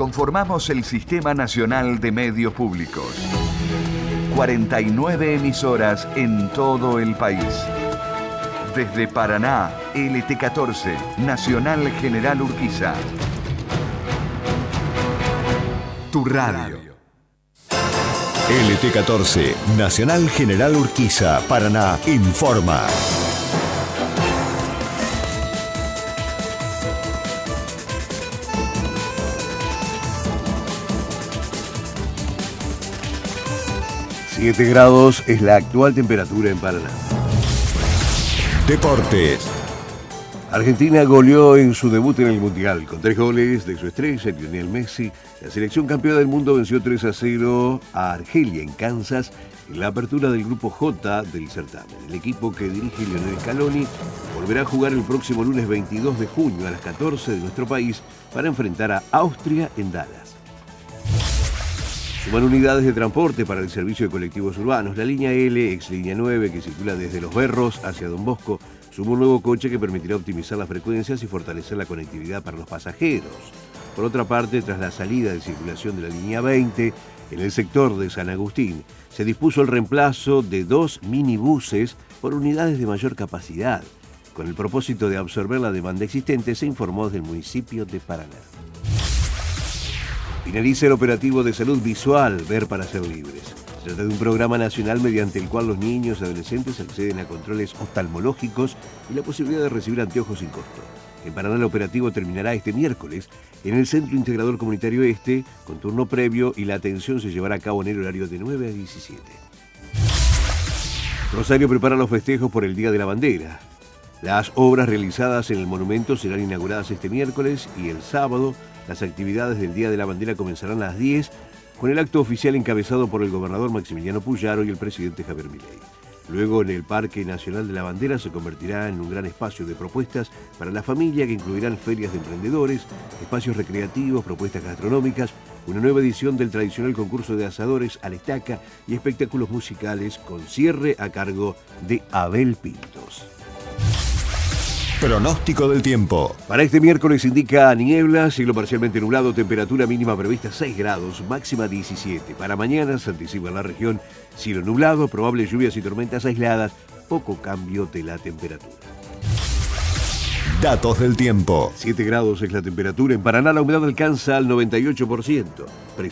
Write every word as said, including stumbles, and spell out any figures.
conformamos el Sistema Nacional de Medios Públicos. cuarenta y nueve emisoras en todo el país. Desde Paraná, L T catorce, Nacional General Urquiza. Tu radio. L T catorce, Nacional General Urquiza, Paraná, informa. siete grados es la actual temperatura en Paraná. Deportes. Argentina goleó en su debut en el Mundial. Con tres goles de su estrella, Lionel Messi, la selección campeona del mundo venció tres a cero a Argelia en Kansas en la apertura del grupo J del certamen. El equipo que dirige Lionel Scaloni volverá a jugar el próximo lunes veintidós de junio a las catorce de nuestro país para enfrentar a Austria en Dallas. Suman unidades de transporte para el servicio de colectivos urbanos. La línea L, ex línea nueve, que circula desde Los Berros hacia Don Bosco, suma un nuevo coche que permitirá optimizar las frecuencias y fortalecer la conectividad para los pasajeros. Por otra parte, tras la salida de circulación de la línea veinte, en el sector de San Agustín, se dispuso el reemplazo de dos minibuses por unidades de mayor capacidad. Con el propósito de absorber la demanda existente, se informó desde el municipio de Paraná. Finaliza el operativo de salud visual Ver para Ser Libres. Se trata de un programa nacional mediante el cual los niños y adolescentes acceden a controles oftalmológicos y la posibilidad de recibir anteojos sin costo. En Paraná el operativo terminará este miércoles en el Centro Integrador Comunitario Este, con turno previo, y la atención se llevará a cabo en el horario de nueve a diecisiete. Rosario prepara los festejos por el Día de la Bandera. Las obras realizadas en el monumento serán inauguradas este miércoles y el sábado las actividades del Día de la Bandera comenzarán a las diez con el acto oficial encabezado por el gobernador Maximiliano Puyaro y el presidente Javier Milei. Luego, en el Parque Nacional de la Bandera se convertirá en un gran espacio de propuestas para la familia que incluirán ferias de emprendedores, espacios recreativos, propuestas gastronómicas, una nueva edición del tradicional concurso de asadores a la estaca y espectáculos musicales con cierre a cargo de Abel Pintos. Pronóstico del tiempo. Para este miércoles indica niebla, cielo parcialmente nublado, temperatura mínima prevista seis grados, máxima diecisiete. Para mañana se anticipa en la región cielo nublado, probables lluvias y tormentas aisladas, poco cambio de la temperatura. Datos del tiempo. siete grados es la temperatura. En Paraná la humedad alcanza al noventa y ocho por ciento.